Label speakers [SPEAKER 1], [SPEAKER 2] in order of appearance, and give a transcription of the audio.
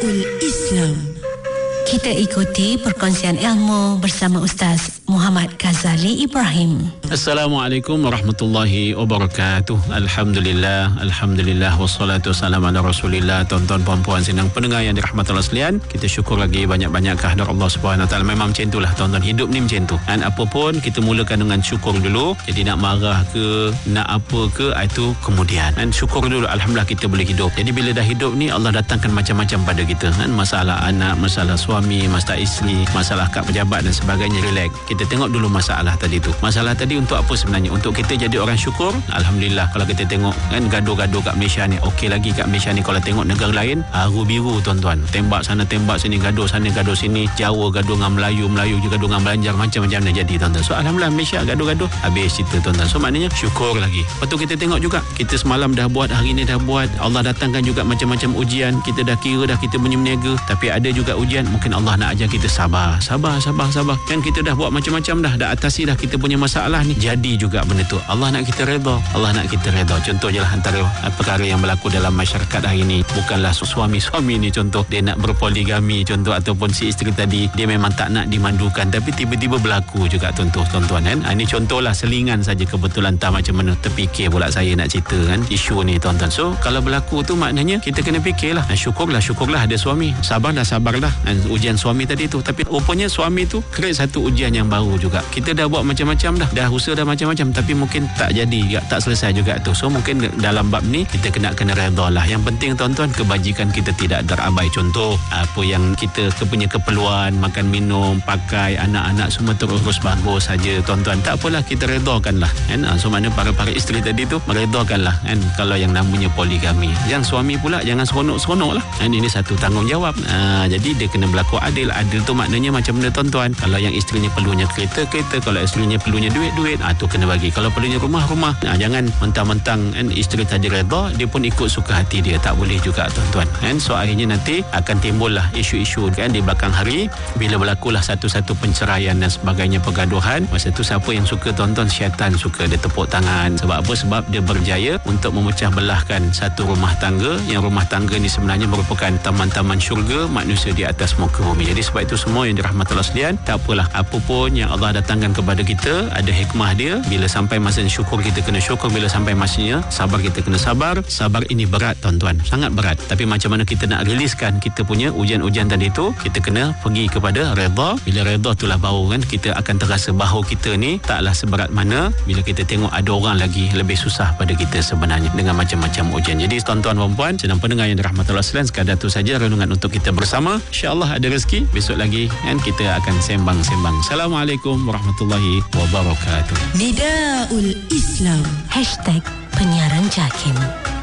[SPEAKER 1] Nidaul Islam. Kita ikuti perkongsian ilmu bersama Ustaz Muhammad Ghazali Ibrahim.
[SPEAKER 2] Assalamualaikum warahmatullahi wabarakatuh. Alhamdulillah wassalatu wassalamu ala Rasulillah. Tuan-tuan puan-puan sidang pendengar yang dirahmati Allah sekalian, kita syukur lagi banyak-banyak kehadirat Allah Subhanahu Wa Taala. Memang macam itulah tuan-tuan, hidup ni macam tu. Dan apa pun kita mulakan dengan syukur dulu. Jadi nak marah ke, nak apa ke, itu kemudian. Dan syukur dulu, alhamdulillah kita boleh hidup. Jadi bila dah hidup ni, Allah datangkan macam-macam pada kita. Kan masalah anak, masalah suami, masalah isteri, masalah kad pejabat dan sebagainya. Relax. Kita tengok dulu masalah tadi tu. Masalah tadi untuk apa sebenarnya? Untuk kita jadi orang syukur. Alhamdulillah. Kalau kita tengok kan gaduh-gaduh kat Malaysia ni, okey lagi kat Malaysia ni. Kalau tengok negara lain, haru biru tuan-tuan. Tembak sana tembak sini, gaduh sana gaduh sini. Jawa gaduh dengan Melayu, Melayu juga gaduh dengan Belanjar, macam-macam nak jadi tuan-tuan. So alhamdulillah Malaysia gaduh-gaduh habis cerita tuan-tuan. So maknanya syukur lagi. Lepas tu kita tengok juga, kita semalam dah buat, hari ni dah buat. Allah datangkan juga macam-macam ujian. Kita dah kira dah, kita berniaga, tapi ada juga ujian. Mungkin Allah nak ajar kita sabar. Kan kita dah buat macam-macam dah atasi dah kita punya masalah ni. Jadi juga benda tu Allah nak kita redha. Contoh je lah antara perkara yang berlaku dalam masyarakat hari ni. Bukanlah suami-suami ni contoh dia nak berpoligami contoh, ataupun si isteri tadi dia memang tak nak dimandukan, tapi tiba-tiba berlaku juga tuan-tuan kan. Ini contohlah, selingan saja, kebetulan tak macam mana terfikir pula saya nak cerita kan isu ni tuan-tuan. So kalau berlaku tu maknanya kita kena fikirlah. Syukurlah ada suami. Sabarlah ujian suami tadi tu. Tapi rupanya suami tu create satu ujian yang baru juga. Kita dah buat macam-macam dah usaha dah macam-macam, tapi mungkin tak jadi, tak selesai juga tu. So mungkin dalam bab ni kita kena redha lah. Yang penting tuan-tuan, kebajikan kita tidak terabai. Contoh apa yang kita punya keperluan, makan minum, pakai, anak-anak semua terurus bagus saja tuan-tuan. Tak apalah, kita redakanlah kan. So mana para isteri tadi tu meredakanlah kan. Kalau yang namanya poligami, yang suami pula jangan seronok-seronok lah kan. Ini satu tanggungjawab. Jadi dia kena berlaku adil. Adil tu maknanya macam mana tuan-tuan? Kalau yang isterinya perlunya kereta, kalau isterinya perlunya duit, tu kena bagi. Kalau perlunya rumah. Jangan mentang-mentang kan isteri tadi redha, dia pun ikut suka hati dia. Tak boleh juga tuan-tuan kan. So akhirnya nanti akan timbullah isu-isu kan di belakang hari. Bila berlakulah satu-satu penceraian dan sebagainya, pergaduhan, masa tu siapa yang suka tuan-tuan? Syaitan suka, dia tepuk tangan. Sebab apa? Sebab dia berjaya untuk memecah belahkan satu rumah tangga, yang rumah tangga ni sebenarnya merupakan taman-taman syurga manusia di atas muka bumi. Jadi sebab itu semua yang dirahmati Allah sekalian, tak apalah, apa pun yang Allah datangkan kepada kita ada hikmah dia. Bila sampai masanya syukur, kita kena syukur. Bila sampai masanya sabar, kita kena sabar. Sabar ini berat tuan-tuan, sangat berat. Tapi macam mana kita nak riliskan kita punya ujian-ujian tadi tu? Kita kena pergi kepada redha. Bila redha itulah baru kan kita akan terasa bahawa kita ni taklah seberat mana bila kita tengok ada orang lagi lebih susah pada kita sebenarnya dengan macam-macam ujian. Jadi tuan-tuan dan puan sedang pendengar yang dirahmati Allah sekalian, sekadar tu saja renungan untuk kita bersama. InsyaAllah ada rezeki besok lagi kan kita akan sembang-sembang. Assalamualaikum warahmatullahi wabarakatuh.
[SPEAKER 1] Nidaul Islam #penyiaran JAKIM.